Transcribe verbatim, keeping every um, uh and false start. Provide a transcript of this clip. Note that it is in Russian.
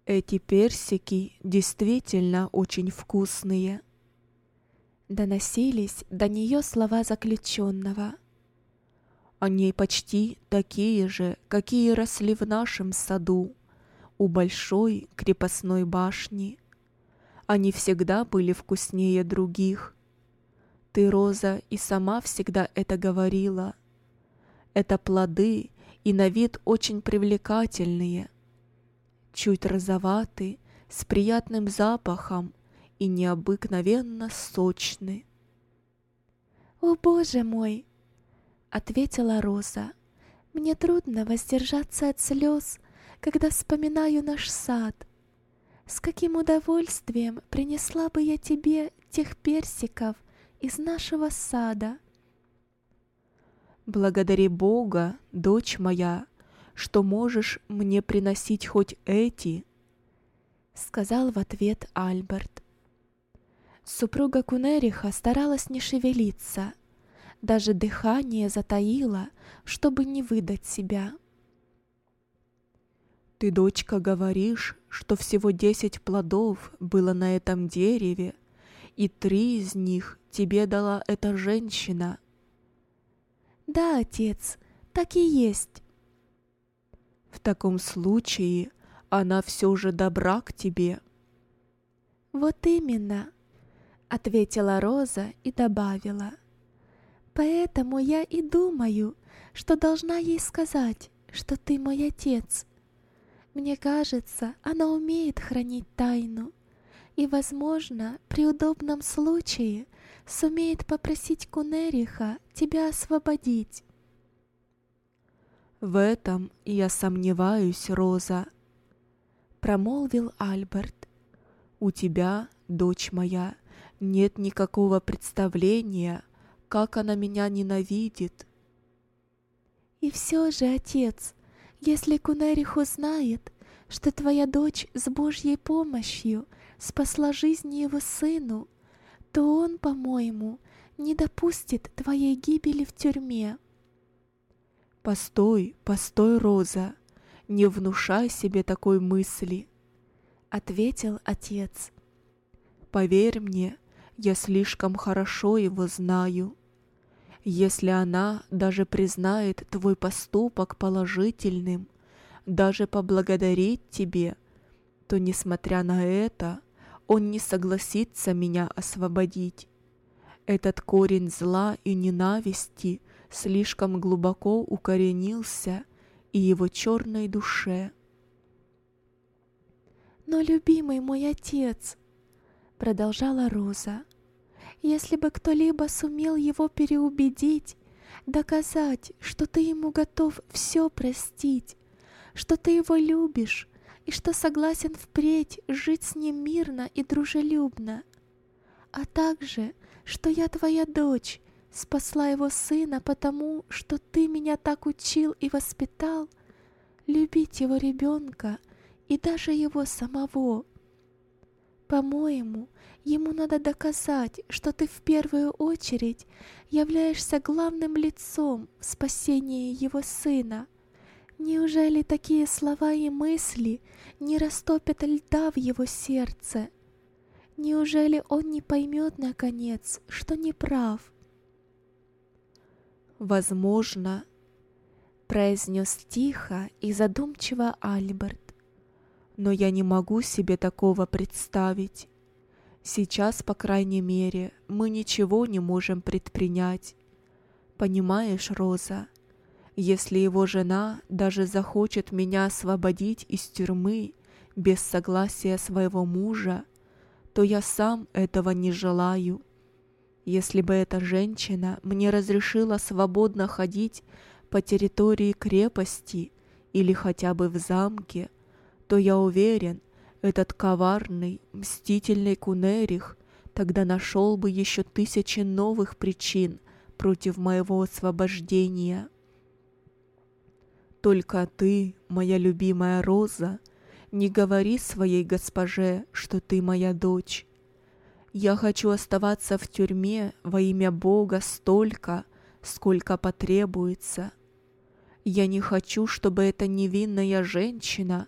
Эти персики действительно очень вкусные. Доносились до нее слова заключенного. Они почти такие же, какие росли в нашем саду, у большой крепостной башни. Они всегда были вкуснее других. Ты, Роза, и сама всегда это говорила. Это плоды и на вид очень привлекательные, чуть розоваты, с приятным запахом и необыкновенно сочны. «О, Боже мой!» — ответила Роза. «Мне трудно воздержаться от слез, когда вспоминаю наш сад. С каким удовольствием принесла бы я тебе тех персиков из нашего сада!» Благодари Бога, дочь моя, что можешь мне приносить хоть эти, — сказал в ответ Альберт. Супруга Кунериха старалась не шевелиться, даже дыхание затаила, чтобы не выдать себя. Ты, дочка, говоришь, что всего десять плодов было на этом дереве, и три из них тебе дала эта женщина. Да, отец, так и есть. В таком случае она все же добра к тебе. Вот именно, ответила Роза и добавила. Поэтому я и думаю, что должна ей сказать, что ты мой отец. Мне кажется, она умеет хранить тайну и, возможно, при удобном случае сумеет попросить Кунериха тебя освободить. В этом я сомневаюсь, Роза, промолвил Альберт. У тебя, дочь моя, нет никакого представления, как она меня ненавидит. И все же, отец, если Кунерих узнает, что твоя дочь с Божьей помощью спасла жизнь его сыну, то он, по-моему, не допустит твоей гибели в тюрьме. Постой, постой, Роза, не внушай себе такой мысли, ответил отец. Поверь мне, я слишком хорошо его знаю. Если она даже признает твой поступок положительным, даже поблагодарит тебе, то, несмотря на это, он не согласится меня освободить. Этот корень зла и ненависти слишком глубоко укоренился и его черной душе. Но, любимый мой отец, продолжала Роза, если бы кто-либо сумел его переубедить, доказать, что ты ему готов все простить, что ты его любишь и что согласен впредь жить с ним мирно и дружелюбно, а также, что я твоя дочь, спасла его сына потому, что ты меня так учил и воспитал, любить его ребенка и даже его самого. По-моему, ему надо доказать, что ты в первую очередь являешься главным лицом в спасении его сына. Неужели такие слова и мысли не растопят льда в его сердце? Неужели он не поймет, наконец, что не прав? Возможно, произнес тихо и задумчиво Альберт. Но я не могу себе такого представить. Сейчас, по крайней мере, мы ничего не можем предпринять. Понимаешь, Роза, если его жена даже захочет меня освободить из тюрьмы без согласия своего мужа, то я сам этого не желаю. Если бы эта женщина мне разрешила свободно ходить по территории крепости или хотя бы в замке, то я уверен, этот коварный, мстительный Кунерих тогда нашел бы еще тысячи новых причин против моего освобождения. Только ты, моя любимая Роза, не говори своей госпоже, что ты моя дочь. Я хочу оставаться в тюрьме во имя Бога столько, сколько потребуется. Я не хочу, чтобы эта невинная женщина